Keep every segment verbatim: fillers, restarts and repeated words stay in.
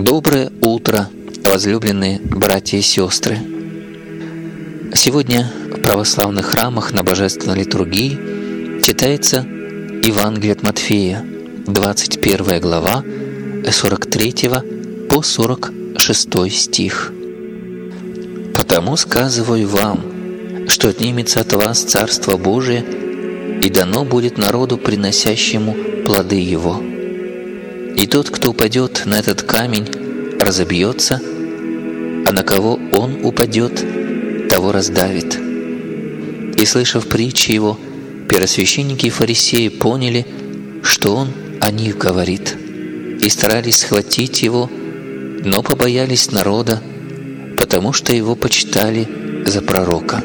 Доброе утро, возлюбленные братья и сестры! Сегодня в православных храмах на Божественной литургии читается Евангелие от Матфея, двадцать первая глава, с сорок третьего по сорок шестой стих. «Потому сказываю вам, что отнимется от вас Царство Божие, и дано будет народу, приносящему плоды его. И тот, кто упадет на этот камень, разобьется, а на кого он упадет, того раздавит». И, слышав притчи его, первосвященники и фарисеи поняли, что он о них говорит, и старались схватить его, но побоялись народа, потому что его почитали за пророка.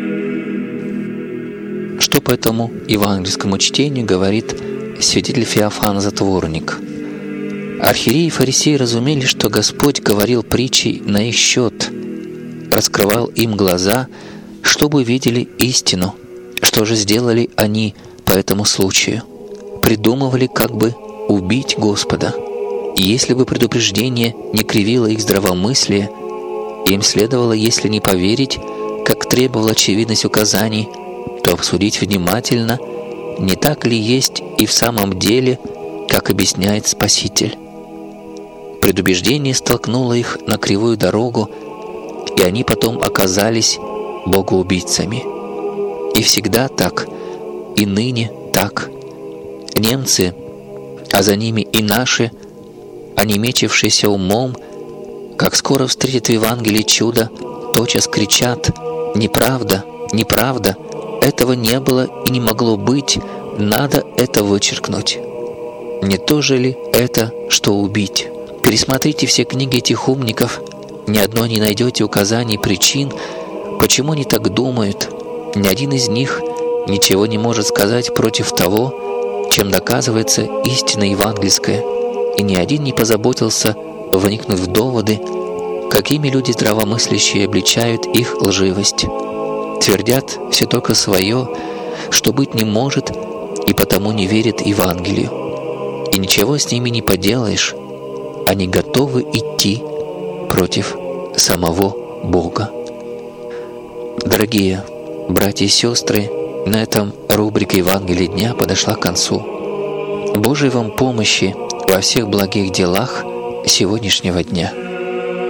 Что по этому евангельскому чтению говорит святитель Феофан Затворник? Архиереи и фарисеи разумели, что Господь говорил притчей на их счет, раскрывал им глаза, чтобы видели истину. Что же сделали они по этому случаю? Придумывали, как бы убить Господа. И если бы предупреждение не кривило их здравомыслие, им следовало, если не поверить, как требовала очевидность указаний, то обсудить внимательно, не так ли есть и в самом деле, как объясняет Спаситель. Предубеждение столкнуло их на кривую дорогу, и они потом оказались богоубийцами. И всегда так, и ныне так. Немцы, а за ними и наши, онемечившиеся умом, как скоро встретят в Евангелии чудо, тотчас кричат: «Неправда, неправда, этого не было и не могло быть, надо это вычеркнуть». Не то же ли это, что убить? Пересмотрите все книги этих умников, ни одной не найдете указаний причин, почему они так думают. Ни один из них ничего не может сказать против того, чем доказывается истина евангельская, и ни один не позаботился вникнуть в доводы, какими люди здравомыслящие обличают их лживость. Твердят все только свое, что быть не может, и потому не верят Евангелию. И ничего с ними не поделаешь, они готовы идти против самого Бога. Дорогие братья и сестры, на этом рубрика Евангелия дня подошла к концу. Божьей вам помощи во всех благих делах сегодняшнего дня.